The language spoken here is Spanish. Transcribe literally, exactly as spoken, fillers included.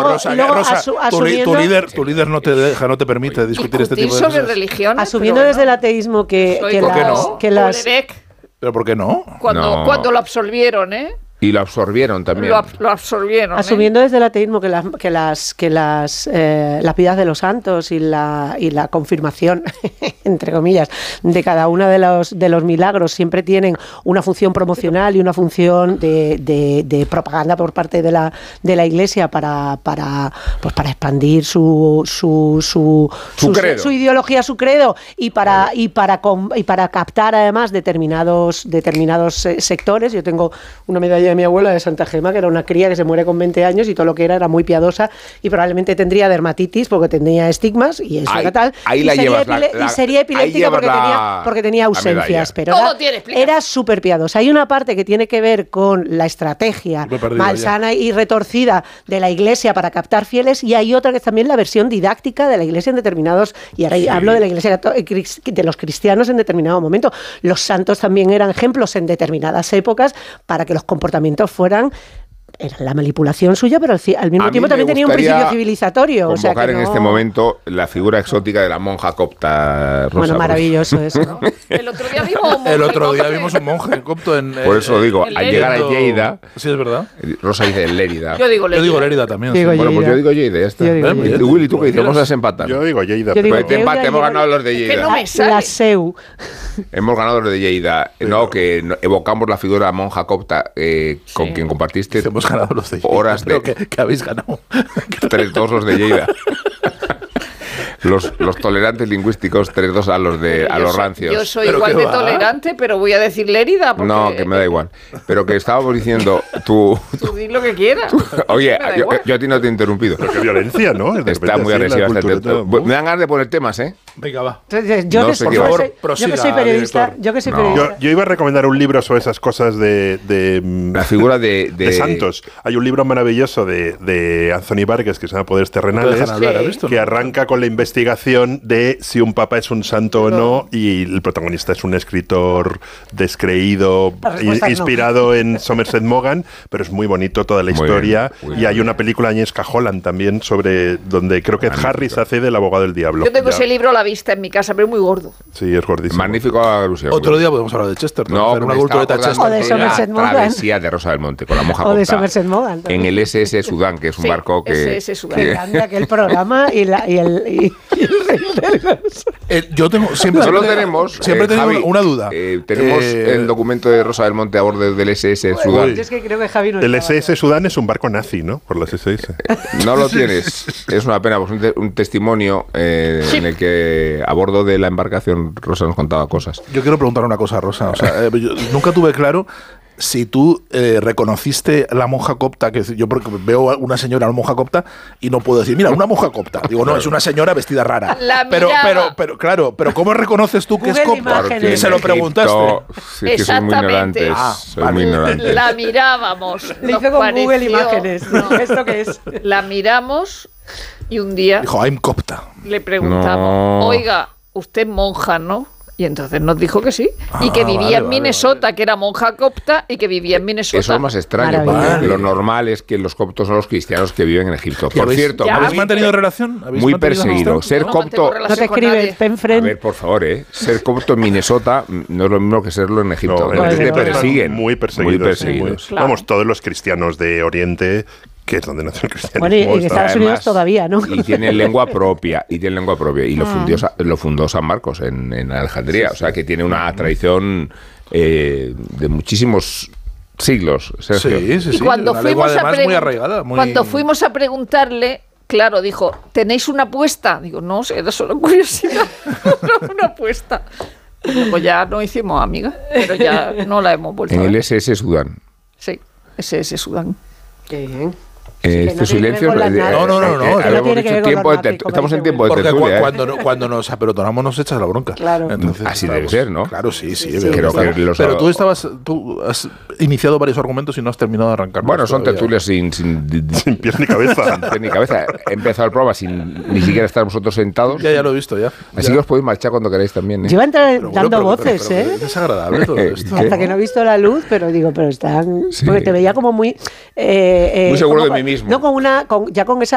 Rosa, y luego Rosa, asu, tu, asumiendo, tu líder, tu líder no te deja, no te permite discutir este tipo de sobre cosas. religión. Asumiendo desde el ateísmo que, que ¿Por qué las, no? que las ¿Pero por qué no? Cuando, No. cuando lo absolvieron, ¿eh? Y lo absorbieron también. Lo, ab- lo absorbieron. ¿eh? Asumiendo desde el ateísmo que las que las que las eh, las vidas de los santos y la y la confirmación entre comillas de cada uno de los de los milagros siempre tienen una función promocional y una función de, de, de propaganda por parte de la de la Iglesia para para pues para expandir su su su, Su su, credo. su ideología, su credo y para y para com- y para captar además determinados determinados eh, sectores. Yo tengo una medalla de mi abuela de Santa Gema, que era una cría que se muere con veinte años y todo lo que era era muy piadosa y probablemente tendría dermatitis porque tenía estigmas y eso Ahí- era tal. ahí y, la sería llevas la- epile- la- y sería ahí epiléptica llevas porque, la- tenía, porque tenía la ausencias. medalla. Pero Todo era, tiene explicación. era súper piadosa. Hay una parte que tiene que ver con la estrategia Me he perdido malsana y retorcida de la Iglesia para captar fieles y hay otra que es también la versión didáctica de la Iglesia en determinados, y ahora hablo de la Iglesia cató- de los cristianos en determinado momento. Los santos también eran ejemplos en determinadas épocas para que los comportamientos fueran era la manipulación suya, pero al, fi- al mismo A mí tiempo me también tenía un gustaría principio civilizatorio. O sea Convocar que en no- este momento la figura exótica de la monja copta Rosa. Bueno, maravilloso eso, ¿no? El otro día vimos un El otro día monje vimos un monje copto en... Por eso eh, digo, en al llegar a yendo- Lleida, Sí, es verdad. Rosa dice Lérida. Yo digo, Yo digo Lérida. Lérida también. Digo sí. Bueno, pues Lleida. yo digo Lleida, ya está. Yo digo Bien, Lleida. bien. Willy, ¿tú qué dices? Quieras. Vamos a desempatar. Yo digo Lleida. Yo digo Pues te Lleida, empate, hemos Lleida. ganado los de Es que Lleida. no me sale. La Seu. Hemos ganado los de Lleida. No, que no- evocamos la figura monja copta eh, con quien compartiste Hemos ganado los de Lleida. horas de... Creo que, que habéis ganado. tres dos los de Lleida. Los, los tolerantes lingüísticos, tres dos a los de a Yo los soy- rancios. Yo soy ¿Pero igual qué de va? tolerante, pero voy a decir Lérida. Porque No, que me da igual. Pero que estábamos diciendo, tú... Tú di lo que quieras. Oye, Me da yo, igual. yo a ti no te he interrumpido. Pero qué violencia, ¿no? De Está repente muy así, la agresiva esta cultureta, te- ¡buf! Me dan ganas de poner temas, ¿eh? Venga, va. Entonces, Yo, No que sé soy, qué yo va. que soy- yo Prosiga, que soy periodista, director. yo que soy No. periodista. Yo, yo iba a recomendar un libro sobre esas cosas de, de, mm, La figura de... de santos. Hay un libro maravilloso de, de Anthony Vargas que se llama Poderes No te Terrenales, dejan hablar, ¿has Sí. visto? que arranca con la investigación de si un papa es un santo o no, y el protagonista es un escritor descreído, La respuesta in- es no. inspirado en Somerset Maugham, pero es muy bonito toda la Muy historia. bien, muy y hay bien. una película de Agnieszka Holland también sobre donde creo que Ed Magnífico. Harris hace del abogado del diablo. Yo tengo Ya. ese libro a la vista en mi casa, pero es muy gordo. Sí, es gordísimo. Magnífico alusión. Otro día podemos hablar de Chesterton. No, hacer una me estaba cultureta de acordando O de Chesterton. la Somerset Maugham. travesía de Rosa del Monte con la monja O de copta Somerset Maugham también. en el S S Sudán, que es un Sí, barco que... S S Sudán. Qué que- grande aquel programa y, la, y el, y, y el rey del gas. Eh, yo tengo siempre Solo siempre- tenemos, siempre eh, he tenido Javi, una, una duda. eh, tenemos Eh, el documento de Rosa del Monte a bordo del S S Sudán. Yo es que creo que Javi no El estaba. S S Sudán es un barco nazi, ¿no? Por las S S. No lo tienes. Es una pena, pues un, te- un testimonio eh, en el que a bordo de la embarcación Rosa nos contaba cosas. Yo quiero preguntar una cosa, Rosa. O sea, eh, yo nunca tuve claro si tú eh, reconociste la monja copta, que yo porque veo a una señora, una monja copta, y no puedo decir, mira, una monja copta. Digo, no, es una señora vestida rara. La pero, miraba. pero, pero, claro, pero ¿cómo reconoces tú que es Google copta? Imágenes. Y se lo en Egipto- preguntaste. Sí, es que soy muy Exactamente. ignorante. Ah, soy vale. muy ignorante. La mirábamos. Le nos hizo con Google pareció- Imágenes. no. ¿Esto qué es? La miramos y un día Dijo, I'm copta. le preguntamos, No. oiga, usted es monja, ¿no? Y entonces nos dijo que sí. y que Ah, vivía vale, en vale, Minnesota, vale. que era monja copta y que vivía en Minnesota. Eso es más extraño, Maravilla. porque lo normal es que los coptos son los cristianos que viven en Egipto. ¿Y Por habéis- cierto, ya, ¿habéis muy, mantenido relación? ¿Habéis muy mantenido perseguido. amistad? Ser No, no mantengo copto... relación. No te con escribes, nadie. pen A friend. ver, por favor, ¿eh? Ser copto en Minnesota no es lo mismo que serlo en Egipto. No, donde en Pues te Egipto están persiguen. Muy perseguidos. Muy perseguidos. muy- Claro. Vamos, todos los cristianos de Oriente, que es donde nació el cristianismo. Bueno, y en están- Estados Unidos Además, todavía, ¿no? Y tienen lengua propia, y tienen lengua propia. Y lo, fundió, Sa- lo fundó San Marcos en, en Alejandría. O sea, que tiene una tradición eh, de muchísimos siglos, Sergio. Sí, sí, Y sí. cuando una lengua fuimos, a además muy pregun- arraigada. Muy... cuando fuimos a preguntarle, claro, dijo, ¿tenéis una apuesta? Digo, no, sé, era solo curiosidad. una, una apuesta. Luego ya no hicimos amigas, pero ya no la hemos vuelto En a el ver. S S Sudán. Sí, ese es Sudán. Qué bien. Eh, que no este tiene que ver silencio. con las eh, nazis. No, no, no, no, eh, que no habíamos tiene que dicho ver con tiempo los de ter- nazis, como estamos en dice tiempo de Porque tertulia. cua- ¿eh? cuando, no- cuando nos apelotonamos nos echas la bronca. Claro. Entonces, Así debe estamos- ser, ¿no? Claro, sí, sí. Sí, pero- creo claro. que los- Pero tú estabas, tú has iniciado varios argumentos y no has terminado de arrancar. Bueno, son todavía. tertulias sin, sin, di- di- Sin pies ni cabeza. sin pie ni cabeza. He empezado el programa sin ni siquiera estar vosotros sentados. Ya, ya lo he visto, ya. Así Ya. que os podéis marchar cuando queráis también. ¿eh? Yo iba a entrar Pero bueno, dando pero- voces, pero- pero ¿eh? Es desagradable todo esto. ¿Qué? Hasta que no he visto la luz, pero digo, pero están... Sí. Porque te veía como muy... eh, eh, Muy seguro como- de mí mismo. No, con una... Con, ya con esa